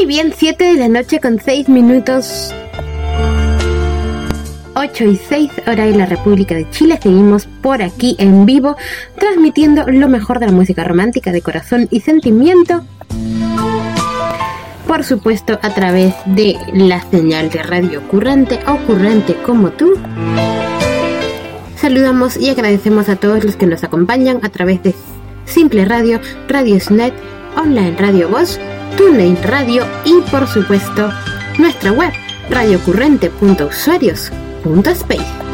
Muy bien, 7 de la noche con 6 minutos. 8 y 6 hora de la República de Chile. Seguimos por aquí en vivo, transmitiendo lo mejor de la música romántica de corazón y sentimiento. Por supuesto, a través de la señal de Radio Ocurrente, Ocurrente como tú. Saludamos y agradecemos a todos los que nos acompañan a través de Simple Radio, Radiosnet, Online Radio Voz, TuneIn Radio y por supuesto nuestra web radioocurrente.usuarios.space.